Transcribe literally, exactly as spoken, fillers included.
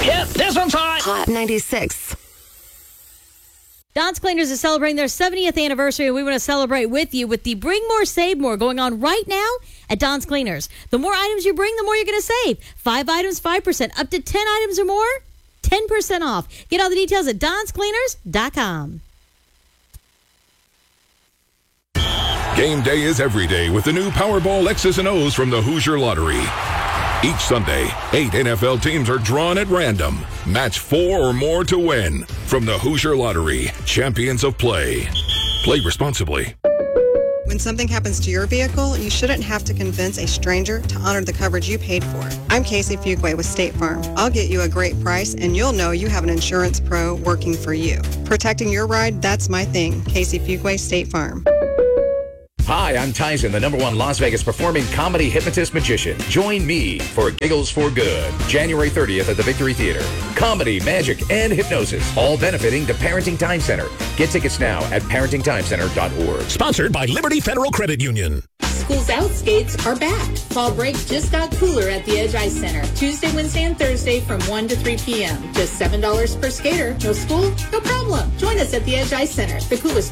Yep, this one's hot. Hot ninety-six. Don's Cleaners is celebrating their seventieth anniversary, and we want to celebrate with you with the Bring More, Save More going on right now at Don's Cleaners. The more items you bring, the more you're going to save. Five items, five percent. Up to ten items or more, ten percent off. Get all the details at dons cleaners dot com. Game day is every day with the new Powerball X's and O's from the Hoosier Lottery. Each Sunday, eight N F L teams are drawn at random. Match four or more to win. From the Hoosier Lottery, champions of play. Play responsibly. When something happens to your vehicle, you shouldn't have to convince a stranger to honor the coverage you paid for. I'm Casey Fuquay with State Farm. I'll get you a great price, and you'll know you have an insurance pro working for you. Protecting your ride, that's my thing. Casey Fuquay, State Farm. Hi, I'm Tyson, the number one Las Vegas performing comedy hypnotist magician. Join me for Giggles for Good, January thirtieth at the Victory Theater. Comedy, magic, and hypnosis, all benefiting the Parenting Time Center. Get tickets now at parenting time center dot org. Sponsored by Liberty Federal Credit Union. Schools Out skates are back. Fall break just got cooler at the Edge Ice Center. Tuesday, Wednesday, and Thursday from one to three p.m. Just seven dollars per skater. No school? No problem. Join us at the Edge Ice Center, the coolest